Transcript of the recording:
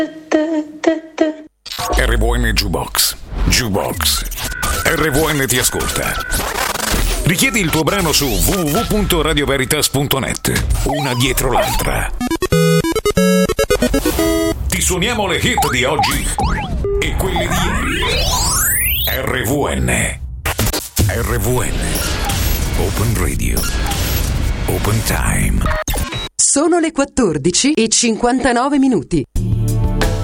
RVN Jukebox. RVN ti ascolta. Richiedi il tuo brano su www.radioveritas.net. Una dietro l'altra. Ti suoniamo le hit di oggi e quelle di ieri. RVN. Open Radio. Open Time. Sono le 14:59.